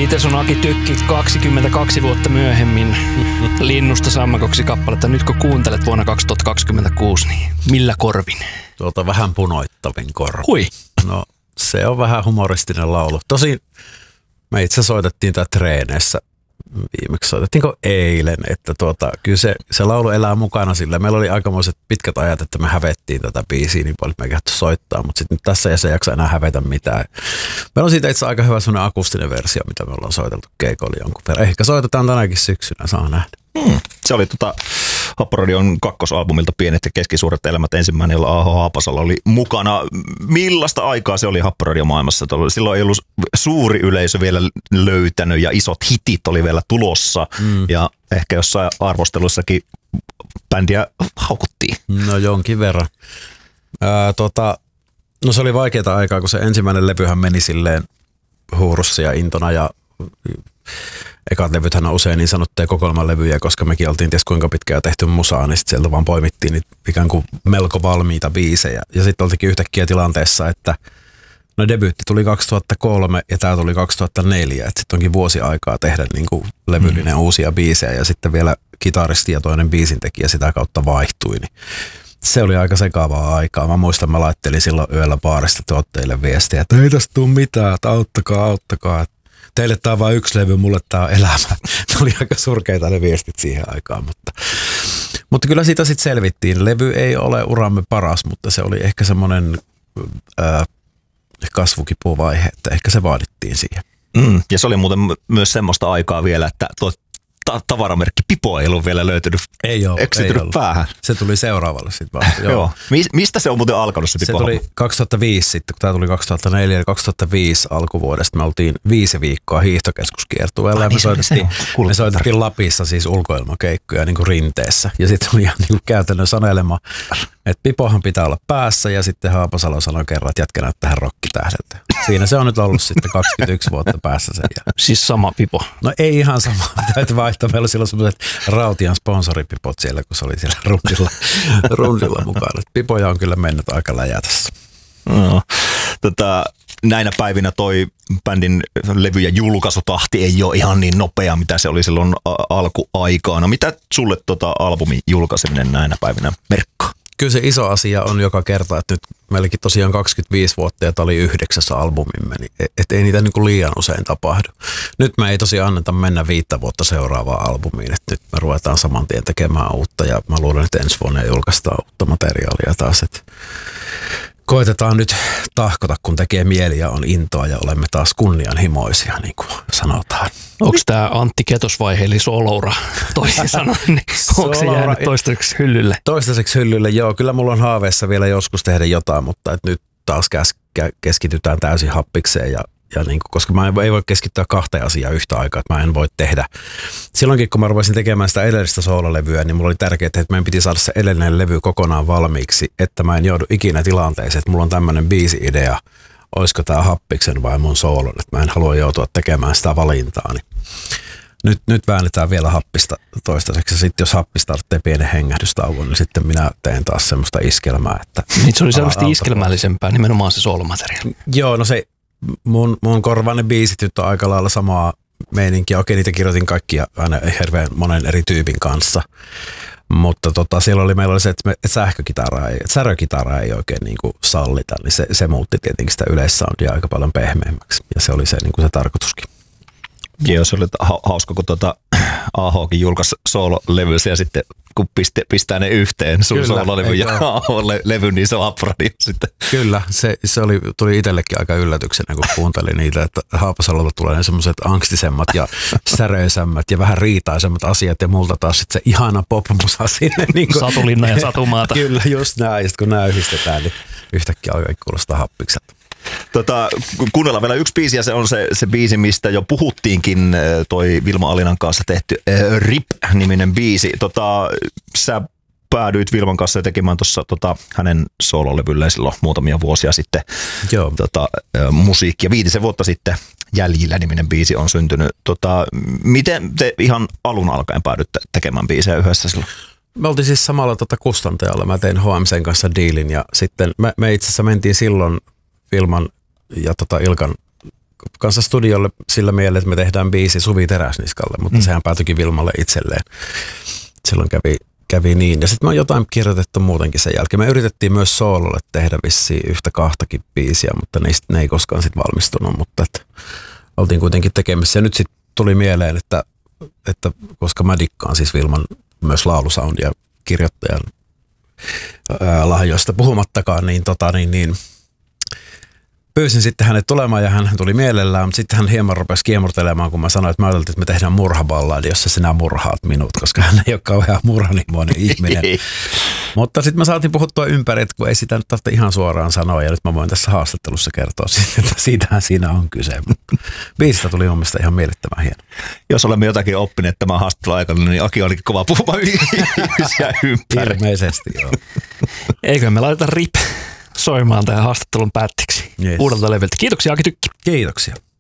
Mites on Aki Tykki 22 vuotta myöhemmin Linnusta sammakoksi kappaletta? Nyt kun kuuntelet vuonna 2026, niin millä korvin? Tuolta vähän punoittavin korvin. Hui. No se on vähän humoristinen laulu. Tosin me itse soitettiin tää treeneissä. Viimeksi soitettiinko eilen, että kyllä se laulu elää mukana sillä. Meillä oli aikamoiset pitkät ajat, että me hävettiin tätä biisiä niin paljon, että me ei kehdetty soittaa, mutta sitten tässä ei se jaksa enää hävetä mitään. Meillä on siitä itse aika hyvä sellainen akustinen versio, mitä me ollaan soiteltu keikoilla jonkun verran. Ehkä soitetaan tänäkin syksynä, saa nähdä. Se oli Happoradion kakkosalbumilta Pienet ja keskisuuret elämät, ensimmäinen, jolla Aho Haapasalo oli mukana. Millaista aikaa se oli Happoradio maailmassa? Silloin ei ollut suuri yleisö vielä löytänyt ja isot hitit oli vielä tulossa. Ja ehkä jossain arvostelussakin bändiä haukuttiin. No jonkin verran. No se oli vaikeaa aikaa, kun se ensimmäinen levyhän meni silleen huurussa ja intona ja ekat levythän on usein niin sanottuja kokoelmalevyjä, koska mekin oltiin ties kuinka pitkään tehty musaa, niin sieltä vaan poimittiin niitä ikään kuin melko valmiita biisejä. Ja sitten oltikin yhtäkkiä tilanteessa, että no debyytti tuli 2003 ja tää tuli 2004, että sitten onkin vuosi aikaa tehdä niin kuin levyllinen uusia biisejä ja sitten vielä kitaristi ja toinen biisintekijä sitä kautta vaihtui. Niin se oli aika sekaavaa aikaa. Mä muistan, mä laittelin silloin yöllä baarista tuotteille viestiä, että ei tästä tule mitään, että auttakaa. Teille tää on vain yksi levy, mulle tää on elämä. Ne oli aika surkeita ne viestit siihen aikaan, mutta kyllä siitä sitten selvittiin. Levy ei ole uramme paras, mutta se oli ehkä semmoinen kasvukipuvaihe, että ehkä se vaadittiin siihen. Ja se oli muuten myös semmoista aikaa vielä, että tavaramerkki Pipo ei ollut vielä löytynyt. Ei ollut. Päähän. Se tuli seuraavalle sitten vaan. Joo. Mistä se on muuten alkanut se Pipo? Se tuli 2005 sitten, kun tämä tuli 2004 ja 2005 alkuvuodesta. Me oltiin 5 viikkoa hiihtokeskuskiertueella ja me soitettiin Lapissa siis ulkoilmakeikkoja niin kuin rinteessä. Ja sitten oli ihan niin käytännön sanelema, että Pipohan pitää olla päässä ja sitten Haapasalo sanoi kerran, että jätkä näyttää tähän rokkitähdeltä. Siinä se on nyt ollut sitten 21 vuotta päässä sen. Siis sama Pipo? No ei ihan sama. Täytyy vaihtaa. Meillä oli silloin sellaiset Rautian sponsoripipot siellä, kun se oli siellä rundilla mukana. Pipoja on kyllä mennyt aika läjätässä. No, näinä päivinä toi bändin levy- ja julkaisutahti ei ole ihan niin nopea, mitä se oli silloin alkuaikaan. No mitä sulle albumin julkaiseminen näinä päivinä merkkaa? Kyllä se iso asia on joka kerta, että nyt meilläkin tosiaan 25 vuotta ja tämä oli 9. albumimme, niin ei niitä niin kuin liian usein tapahdu. Nyt me ei tosiaan anneta mennä 5 vuotta seuraavaan albumiin, että nyt me ruvetaan saman tien tekemään uutta ja mä luulen, että ensi vuonna julkaistaan uutta materiaalia taas, että koitetaan nyt tahkota, kun tekee mieli ja on intoa ja olemme taas kunnianhimoisia, niin kuin sanotaan. Onko tämä Antti Ketosvaihe eli Soloura toisin sanoen, niin onko se jäänyt toistaiseksi hyllylle? Toistaiseksi hyllylle, joo. Kyllä mulla on haaveessa vielä joskus tehdä jotain, mutta et nyt taas keskitytään täysin happikseen ja niin kuin, koska mä ei voi keskittyä 2 asiaa yhtä aikaa, että mä en voi tehdä. Silloinkin, kun mä rupesin tekemään sitä edellistä soololevyä, niin mulla oli tärkeää, että meidän piti saada se edellinen levy kokonaan valmiiksi, että mä en joudu ikinä tilanteeseen, että mulla on tämmöinen biisi-idea, olisiko tää happiksen vai mun soolon, että mä en halua joutua tekemään sitä valintaa. Niin nyt väännetään vielä happista toistaiseksi, ja sitten jos happista tarvitsee pienen hengähdystauon, niin sitten minä teen taas semmoista iskelmää. Että niin se oli selvästi iskelmällisempää, nimenomaan se soolomateriaali. Joo, no se mun korvaani biisit nyt on aika lailla samaa meininkiä. Okei, niitä kirjoitin kaikkia aina hirveän monen eri tyypin kanssa. Mutta meillä oli se, että särökitaraa ei oikein niin kuin sallita, niin se muutti tietenkin sitä yleissoundia aika paljon pehmeämmäksi. Ja se oli se, niin kuin se tarkoituskin. Joo, se oli hauska, kun AHkin julkaisi soololevyä ja sitten kun pistää ne yhteen, sun soololevy ja AH-levy, niin se on Happoradio sitten. Kyllä, se tuli itsellekin aika yllätyksenä, kun kuuntelin niitä, että Haapasalolta tulee ne semmoiset angstisemmat ja säröisemmät ja vähän riitaisemmat asiat ja multa taas sitten se ihana popmusa sinne. Niin kuin, Satulinna ja Satumaata. Kyllä, just näin. Ja sitten kun nämä yhdistetään, niin yhtäkkiä alkaa kuulostaa happikselta. Kuunnellaan vielä yksi biisi ja se on se biisi, mistä jo puhuttiinkin, toi Vilma Alinan kanssa tehty RIP-niminen biisi. Sä päädyit Vilman kanssa tekemään tuossa hänen soololevylleen silloin muutamia vuosia sitten musiikkia. 5 vuotta sitten Jäljillä-niminen biisi on syntynyt. Miten te ihan alun alkaen päädytte tekemään biisejä yhdessä silloin? Me oltiin siis samalla kustantajalla. Mä tein HMCn kanssa diilin ja sitten me itse asiassa mentiin silloin Vilman ja Ilkan kanssa studiolle sillä mielellä, että me tehdään biisi Suvi Teräsniskalle, mutta sehän päätyikin Vilmalle itselleen. Silloin kävi niin. Ja sitten me on jotain kirjoitettu muutenkin sen jälkeen. Me yritettiin myös soololle tehdä vissiin 1-2 biisiä, mutta ne ei koskaan sitten valmistunut, mutta oltiin kuitenkin tekemässä. Ja nyt sitten tuli mieleen, että koska mä dikkaan siis Vilman myös laulusound ja kirjoittajan lahjoista puhumattakaan, niin pyysin sitten hänet tulemaan ja hän tuli mielellään, mutta sitten hän hieman rupesi kiemurtelemaan, kun mä sanoin, että mä ajattelin, että me tehdään murhaballadi, jossa sinä murhaat minut, koska hän ei ole kauhean murhanimoinen ihminen. Mutta sitten me saatiin puhuttua ympäri, että kun ei sitä nyt tarvitse ihan suoraan sanoa, ja nyt mä voin tässä haastattelussa kertoa siitä, että siitähän siinä on kyse. Biisistä tuli mun mielestä ihan mielettömän hieno. Jos olemme jotakin oppineet tämän haastattelun aikana, niin Aki olikin kova puhumaan ihmisiä ympäri. Ilmeisesti, joo. Eikö me laiteta rip soimaan tähän haastattelun päätteeksi Yes. uudelta levyltä. Kiitoksia Aki Tykki. Kiitoksia.